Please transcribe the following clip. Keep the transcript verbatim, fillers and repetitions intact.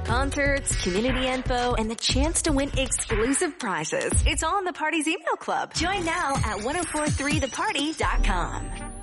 Concerts, community info, and the chance to win exclusive prizes. It's all in the Party's email club. Join now at ten forty-three the party dot com.